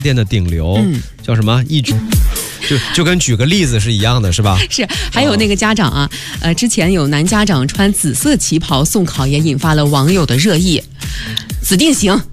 店的顶流，叫什么？就跟举个例子是一样的，是吧？ 是，还有那个家长啊，之前有男家长穿紫色旗袍送考，也引发了网友的热议。紫定型，